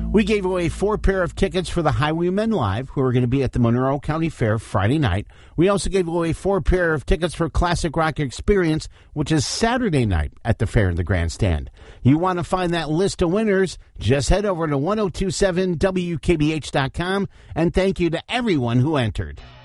We gave away 4 pair of tickets for the Highwaymen Live, who are going to be at the Monroe County Fair Friday night. We also gave away 4 pair of tickets for Classic Rock Experience, which is Saturday night at the fair in the grandstand. You want to find that list of winners? Just head over to 1027WKBH.com, and thank you to everyone who entered.